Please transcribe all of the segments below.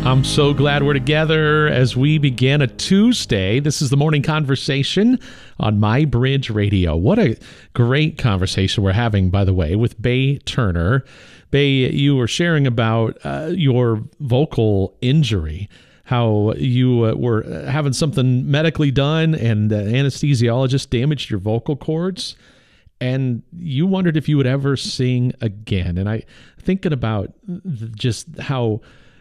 I'm so glad we're together as we begin a Tuesday. This is the morning conversation on My Bridge Radio. What a great conversation we're having, by the way, with Bay Turner. Bay, you were sharing about your vocal injury, how you were having something medically done and the anesthesiologist damaged your vocal cords. And you wondered if you would ever sing again. And I thinking about just how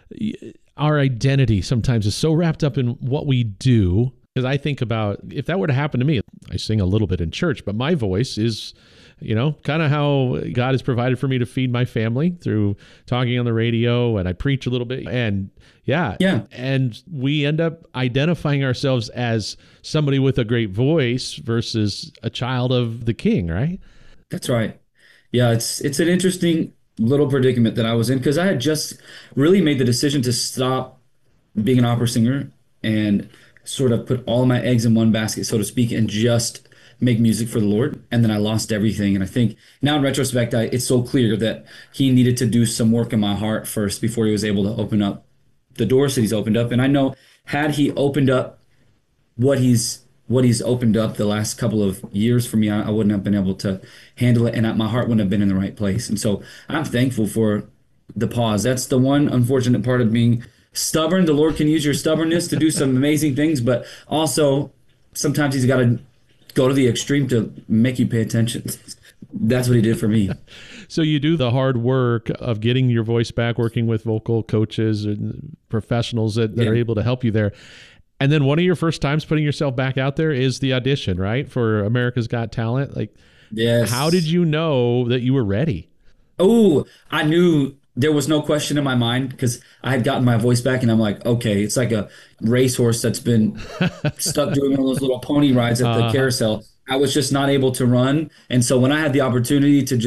our identity sometimes is so wrapped up in what we do. Because I think about if that were to happen to me, I sing a little bit in church, but my voice is, kind of how God has provided for me to feed my family through talking on the radio, and I preach a little bit. And yeah. And we end up identifying ourselves as somebody with a great voice versus a child of the King, right? That's right. Yeah, it's an interesting little predicament that I was in because I had just really made the decision to stop being an opera singer and sort of put all my eggs in one basket, so to speak, and just make music for the Lord. And then I lost everything. And I think now in retrospect, it's so clear that he needed to do some work in my heart first before he was able to open up the doors that he's opened up. And I know had he opened up what he's opened up the last couple of years for me, I wouldn't have been able to handle it, and my heart wouldn't have been in the right place. And so I'm thankful for the pause. That's the one unfortunate part of being stubborn. The Lord can use your stubbornness to do some amazing things, but also sometimes he's got to go to the extreme to make you pay attention. That's what he did for me. So you do the hard work of getting your voice back, working with vocal coaches and professionals that are able to help you there. And then one of your first times putting yourself back out there is the audition, right? For America's Got Talent. Yes. How did you know that you were ready? Oh, I knew there was no question in my mind because I had gotten my voice back and I'm like, okay, it's like a racehorse that's been stuck doing one of those little pony rides at the carousel. I was just not able to run. And so when I had the opportunity to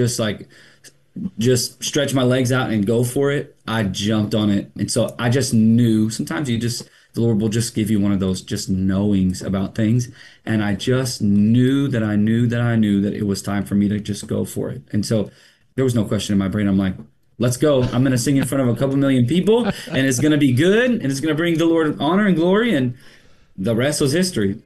just stretch my legs out and go for it, I jumped on it. And so I just knew sometimes the Lord will just give you one of those just knowings about things. And I just knew that I knew that I knew that it was time for me to just go for it. And so there was no question in my brain. I'm like, let's go. I'm going to sing in front of a couple million people and it's going to be good and it's going to bring the Lord honor and glory. And the rest was history.